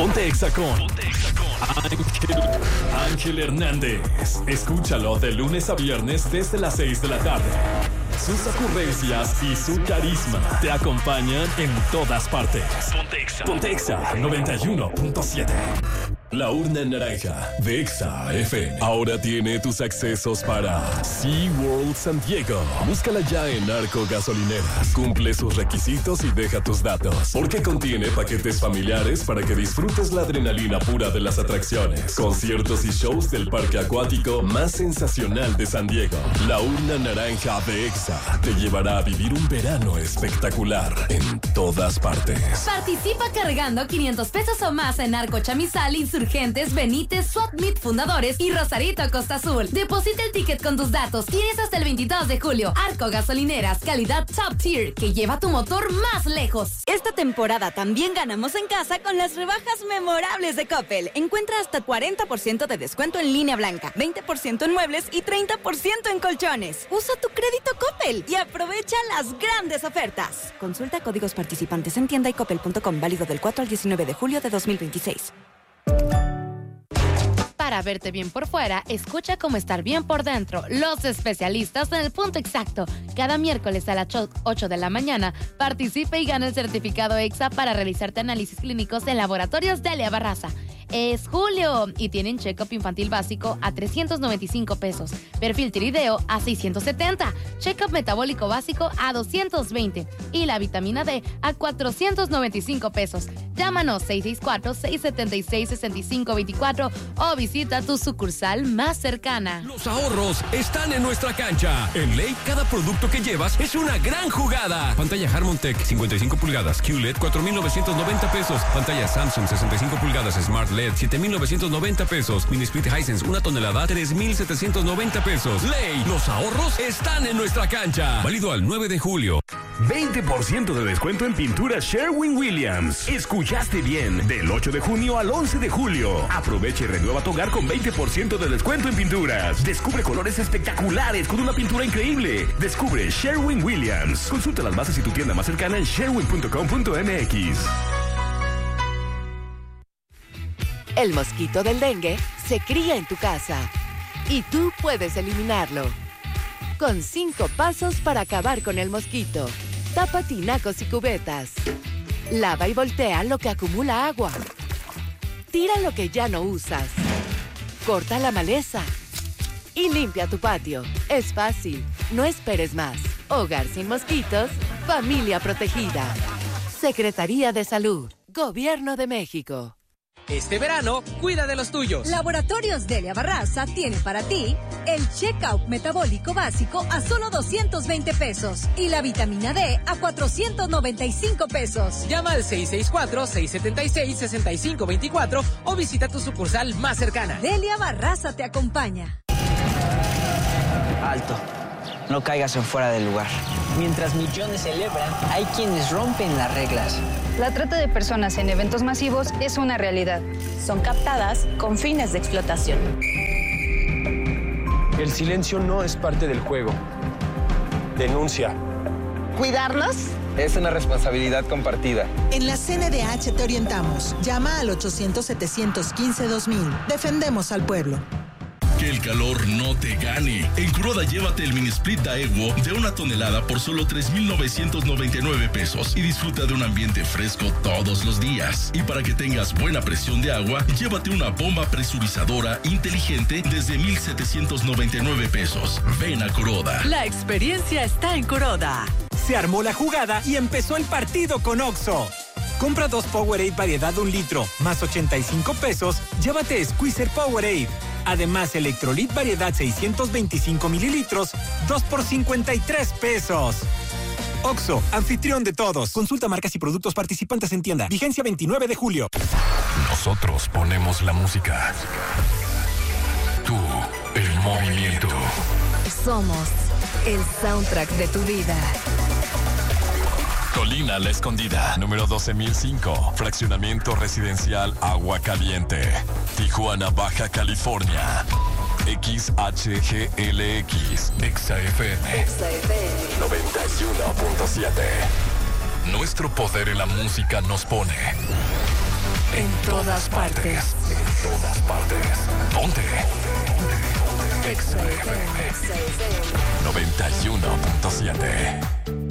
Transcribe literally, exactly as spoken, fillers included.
Ponte Exa con Ángel, Ángel Hernández. Escúchalo de lunes a viernes desde las seis de la tarde. Sus ocurrencias y su carisma te acompañan en todas partes. Ponte Exa. Ponte Exa noventa y uno punto siete. La urna naranja de Exa F M ahora tiene tus accesos para SeaWorld San Diego. Búscala ya en Arco Gasolineras. Cumple sus requisitos y deja tus datos, porque contiene paquetes familiares para que disfrutes la adrenalina pura de las atracciones, conciertos y shows del parque acuático más sensacional de San Diego. La urna naranja de Exa te llevará a vivir un verano espectacular en todas partes. Participa cargando quinientos pesos o más en Arco Chamizal, Insurgentes, Benítez, Swap Meet Fundadores y Rosarito Costa Azul. Deposita el ticket con tus datos. Tienes hasta el veintidós de julio. Arco Gasolineras, calidad top tier, que lleva tu motor más lejos. Esta temporada también ganamos en casa con las rebajas memorables de Coppel. Encuentra hasta cuarenta por ciento de descuento en línea blanca, veinte por ciento en muebles y treinta por ciento en colchones. Usa tu crédito Coppel y aprovecha las grandes ofertas. Consulta códigos participantes en tienda y coppel punto com, válido del cuatro al diecinueve de julio de dos mil veintiséis. Para verte bien por fuera, escucha cómo estar bien por dentro. Los especialistas en el punto exacto. Cada miércoles a las ocho de la mañana, participe y gana el certificado Exa para realizarte análisis clínicos en laboratorios Delia Barraza. Es julio y tienen check-up infantil básico a trescientos noventa y cinco pesos, perfil tirideo a seiscientos setenta, check-up metabólico básico a doscientos veinte y la vitamina D a cuatrocientos noventa y cinco pesos. Llámanos seis seis cuatro, seis siete seis, seis cinco dos cuatro o visita tu sucursal más cercana. Los ahorros están en nuestra cancha. En Ley, cada producto que llevas es una gran jugada. Pantalla Harmon Tech cincuenta y cinco pulgadas Q L E D cuatro mil novecientos noventa pesos. Pantalla Samsung sesenta y cinco pulgadas Smart L E D siete mil novecientos noventa pesos. Mini Split Hisense una tonelada tres mil setecientos noventa pesos. Ley, los ahorros están en nuestra cancha. Válido al nueve de julio. veinte por ciento de descuento en pintura Sherwin-Williams. Escuchaste bien. Del ocho de junio al once de julio. Aprovecha y renueva tu hogar con veinte por ciento de descuento en pinturas. Descubre colores espectaculares con una pintura increíble. Descubre Sherwin-Williams. Consulta las bases y tu tienda más cercana en sherwin punto com punto m x. El mosquito del dengue se cría en tu casa y tú puedes eliminarlo. Con cinco pasos para acabar con el mosquito. Tapa tinacos y cubetas. Lava y voltea lo que acumula agua. Tira lo que ya no usas. Corta la maleza. Y limpia tu patio. Es fácil. No esperes más. Hogar sin mosquitos. Familia protegida. Secretaría de Salud. Gobierno de México. Este verano, cuida de los tuyos. Laboratorios Delia Barraza tiene para ti el check-out metabólico básico a solo doscientos veinte pesos y la vitamina D a cuatrocientos noventa y cinco pesos. Llama al seis seis cuatro, seis siete seis, seis cinco dos cuatro o visita tu sucursal más cercana. Delia Barraza te acompaña. Alto. No caigas en fuera del lugar. Mientras millones celebran, hay quienes rompen las reglas. La trata de personas en eventos masivos es una realidad. Son captadas con fines de explotación. El silencio no es parte del juego. Denuncia. ¿Cuidarnos? Es una responsabilidad compartida. En la C N D H te orientamos. Llama al ochocientos, setecientos quince, dos mil. Defendemos al pueblo. Que el calor no te gane. En Kuroda llévate el mini split Daewoo de una tonelada por solo tres mil novecientos noventa y nueve pesos y disfruta de un ambiente fresco todos los días. Y para que tengas buena presión de agua, llévate una bomba presurizadora inteligente desde mil setecientos noventa y nueve pesos. Ven a Kuroda. La experiencia está en Kuroda. Se armó la jugada y empezó el partido con Oxxo. Compra dos Powerade variedad de un litro, más ochenta y cinco pesos, llévate Squeezer Powerade. Además, Electrolit variedad seiscientos veinticinco mililitros, dos por cincuenta y tres pesos. Oxxo, anfitrión de todos. Consulta marcas y productos participantes en tienda. Vigencia veintinueve de julio. Nosotros ponemos la música. Tú, el movimiento. Somos el soundtrack de tu vida. Colina La Escondida, número doce mil cinco, fraccionamiento residencial Agua Caliente, Tijuana, Baja California. X H G L X, Exa F M, Exa F M noventa y uno punto siete. Nuestro poder en la música nos pone En todas partes. En todas partes. Ponte. Exa F M noventa y uno punto siete.